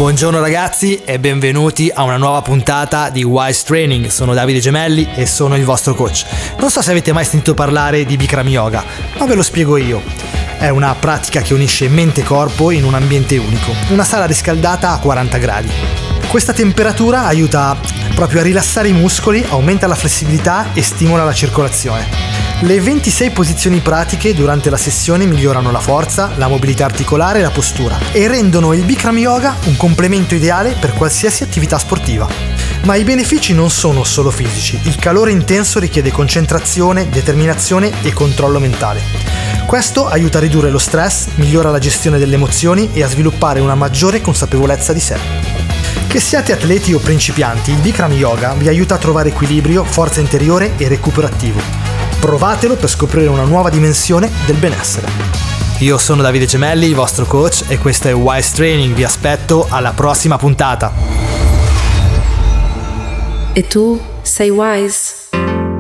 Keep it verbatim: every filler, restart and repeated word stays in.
Buongiorno ragazzi e benvenuti a una nuova puntata di Wise Training. Sono Davide Gemelli e sono il vostro coach. Non so se avete mai sentito parlare di Bikram Yoga, ma ve lo spiego io. È una pratica che unisce mente e corpo in un ambiente unico, una sala riscaldata a quaranta gradi. Questa temperatura aiuta proprio a rilassare i muscoli, aumenta la flessibilità e stimola la circolazione. Le ventisei posizioni pratiche durante la sessione migliorano la forza, la mobilità articolare e la postura e rendono il Bikram Yoga un complemento ideale per qualsiasi attività sportiva. Ma i benefici non sono solo fisici, il calore intenso richiede concentrazione, determinazione e controllo mentale. Questo aiuta a ridurre lo stress, migliora la gestione delle emozioni e a sviluppare una maggiore consapevolezza di sé. Che siate atleti o principianti, il Bikram Yoga vi aiuta a trovare equilibrio, forza interiore e recupero attivo. Provatelo per scoprire una nuova dimensione del benessere. Io sono Davide Gemelli, il vostro coach, e questo è Wise Training. Vi aspetto alla prossima puntata. E tu sei wise?